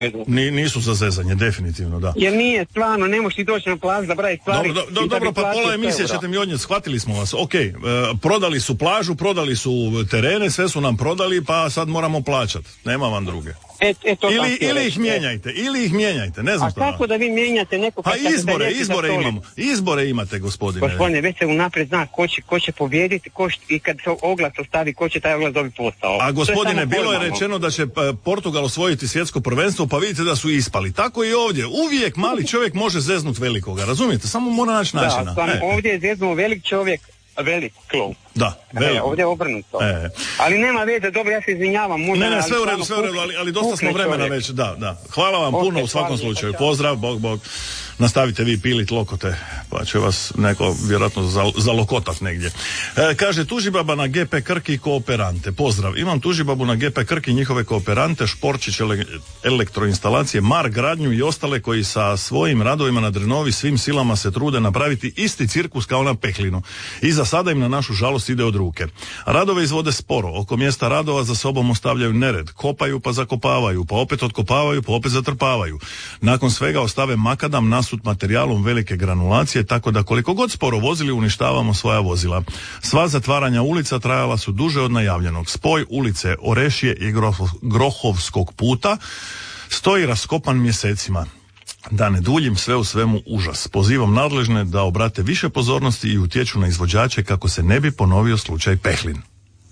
Nisu za zezanje, definitivno, da. Jer nije stvarno, ne možeš ti doći na plažu da bravi stvari. Dobro, pa pola emisije ćete mi odnijeti, shvatili smo vas. Ok, prodali su plažu, prodali su terene, sve su nam prodali, pa sad moramo plaćati. Nema vam druge. Ili ih mijenjajte, ne znam što. A kako da vi mijenjate neko... A izbore imate, gospodine. Gospodine, već se unaprijed zna ko će pobijediti i kad se oglas ostavi, ko će taj oglas dobiti posao. A gospodine, bilo je rečeno da će Portugal osvojiti svjetsko prvenstvo, pa vidite da su ispali. Tako i ovdje. Uvijek mali čovjek može zeznut velikoga, razumijete? Samo mora naći načina. Da, ovdje je zeznuo velik čovjek, velik klub. Da, ovdje je obrnuto. Ali nema veze, dobro, ja se izvinjavam. Ne, sve u redu, ali dosta smo vremena već, da. Hvala vam puno u svakom slučaju. Pozdrav, bog. Nastavite vi pilit lokote, pa će vas neko vjerojatno zalokotat negdje. Kaže, tužibaba na GP Krki i kooperante. Pozdrav, imam tužibabu na GP Krki i njihove kooperante, Šporčić elektroinstalacije, Mar gradnju i ostale koji sa svojim radovima na Drenovi svim silama se trude napraviti isti cirkus kao na Pehlinu. I za sada im na našu žalost ide od ruke. Radove izvode sporo, oko mjesta radova za sobom ostavljaju nered, kopaju pa zakopavaju, pa opet otkopavaju, pa opet zatrpavaju. Nakon svega ostave makadam nasut materijalom velike granulacije, tako da koliko god sporo vozili uništavamo svoja vozila. Sva zatvaranja ulica trajala su duže od najavljenog. Spoj ulice Orešije i Grohovskog puta stoji raskopan mjesecima. Da ne duljim, sve u svemu užas. Pozivam nadležne da obrate više pozornosti i utječu na izvođače kako se ne bi ponovio slučaj Pehlin.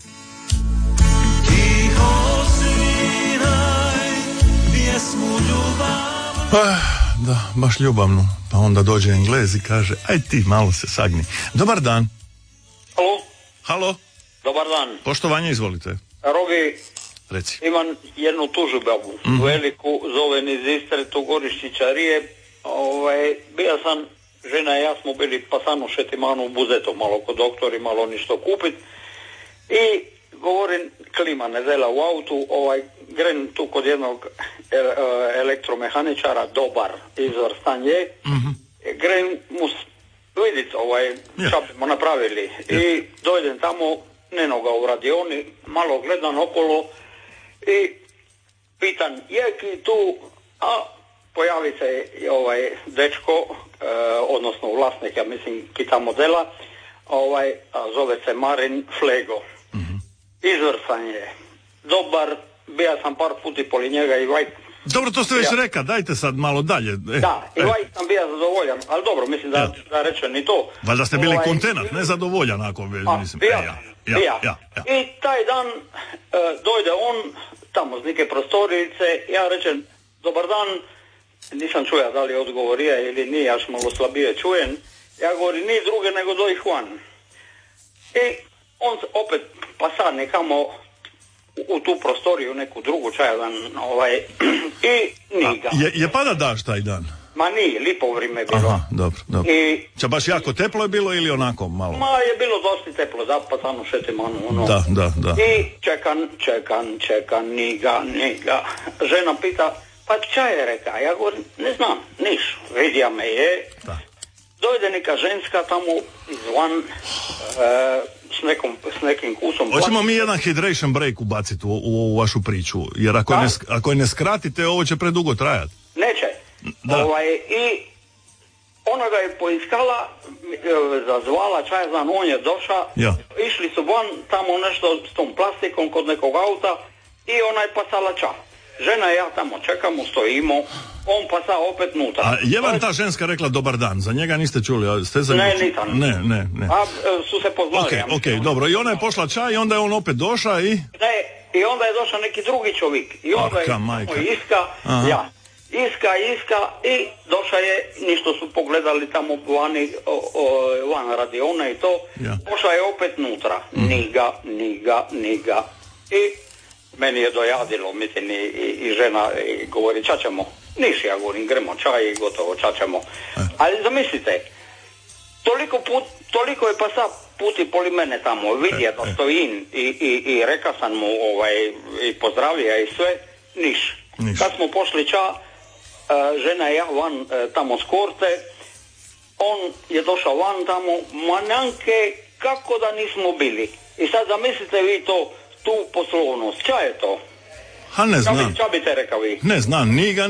Da, baš ljubavno. Pa onda dođe Englez i kaže, aj ti malo se sagni. Dobar dan. Halo. Dobar dan. Poštovanje, izvolite. Rogi, reci. Imam jednu tužibabu, veliku, zovem iz Istre, tu Gorišćićarije. Bija sam, žena i ja smo bili pa samo šetimanu u Buzetu, malo kod doktori, malo ništo kupit. I govorim, klima ne zela u autu, gren tu kod jednog elektromehaničara, dobar, izvrstan je. Gren mu vidit, šta smo napravili. I dojdem tamo, nenoga u radioni, malo gledam okolo i pitan, je ki tu, a pojavi se dečko, odnosno vlasnik, ja mislim, kita modela, a zove se Marin Flego. Izvrsan je, dobar, bija sam par puti poli njega i Dobro, to ste već rekao, dajte sad malo dalje. Da, i sam bija zadovoljan, ali dobro, mislim da rečem i to. Valjda ste bili kontenat, ne zadovoljan ako mislim. Bija. I taj dan dojde on tamo z neke prostorice, ja rečem, dobar dan, nisam čuja da li odgovorija ili nije, ja što malo slabije čujem, ja govorim, ni druge nego doj Juan. I on opet pa sad nekamo u tu prostoriju, neku drugu čajadan, i nije ga. Je pada daš taj dan? Ma nije, lipo vrijeme je bilo. Aha, dobro. Če baš jako teplo je bilo ili onako malo? Ma je bilo dosti teplo, da, pa samo šetimanu, Da. I čekam, niga. Žena pita, pa ča je reka? Ja govorim, ne znam, niš, vidja me je. Da. Dojde neka ženska tamo izvan, s nekim kusom. Hoćemo mi jedan hydration break ubaciti u vašu priču, jer ako je ne skratite, ovo će predugo trajati. Neće. I ona ga je poiskala, zazvala, čaj znam, on je došao, išli su van tamo nešto s tom plastikom kod nekog auta i ona je pasala ča. Žena i ja tamo čekamo, stojimo, on pasa opet nutra. A je vam ta ženska rekla dobar dan? Za njega niste čuli? Ne, nisam. Ne. A su se poznali. Ok, dobro. I ona je pošla čaj i onda je on opet došao i... Ne, i onda je došao neki drugi čovjek. I onda je iska i došao je, ništo su pogledali tamo van radiona i to, pošao je opet nutra. Niga. I meni je dojadilo, mislim, i žena i govori, ča ćemo? Niš, ja govorim, gremo čaj i gotovo, ča ćemo. Ali zamislite, toliko je pa sad puti poli mene tamo, vidje da stojim i reka sam mu i pozdravlja i sve, niš. Kad smo pošli ča, žena i ja van tamo s korte, on je došao van tamo, manjanke, kako da nismo bili. I sad zamislite vi to, tu poslovnost, ča je to? Ha, ne znam. Šta bi te rekao vi? Ne znam, ni ga